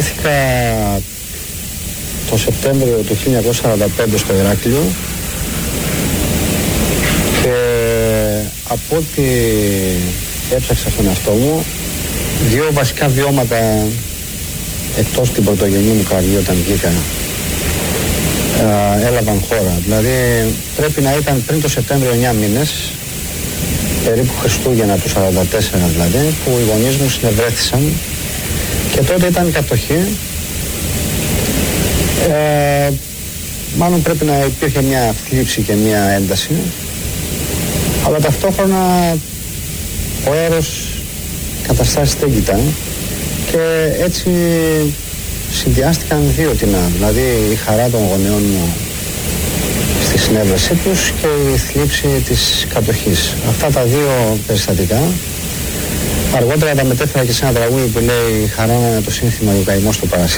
Γεννήθηκα το Σεπτέμβριο του 1945 στο Ηράκλειο και από ό,τι έψαξα στον εαυτό μου, δύο βασικά βιώματα εκτός την πρωτογενή μου καρδιά όταν βγήκα έλαβαν χώρα. Δηλαδή πρέπει να ήταν πριν το Σεπτέμβριο 9 μήνες, περίπου Χριστούγεννα του 1944 δηλαδή, που οι γονείς μου συνευρέθησαν και τότε ήταν κατοχή. Μάλλον πρέπει να υπήρχε μια θλίψη και μια ένταση, αλλά ταυτόχρονα ο αέρος καταστάσεις δεν κοιτά και έτσι συνδυάστηκαν δύο τινά, δηλαδή η χαρά των γονέων μου στη συνέβρεσή τους και η θλίψη της κατοχής. Αυτά τα δύο περιστατικά αργότερα τα μετέφερα και σε ένα τραγούδι που λέει «Χαρά είναι το σύνθημα του καημός στο Παρασί».